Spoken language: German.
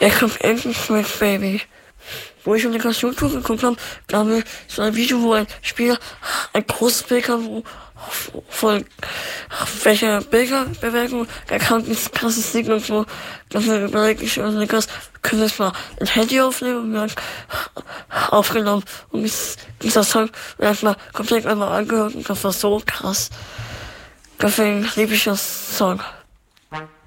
Ich hab endlich mit Baby. Wo ich auf der YouTube geguckt habe, glaube ich, so ein Video, wo ein Spieler ein großes Bild hat, wo von welcher Bilderbewegung der kann ein krasses Ding und so. Das überlege ich also krass, können wir es mal ein Handy aufnehmen und dann aufgenommen und dieser Song erstmal komplett einmal angehört und das war so krass. Deswegen liebe ich das Song.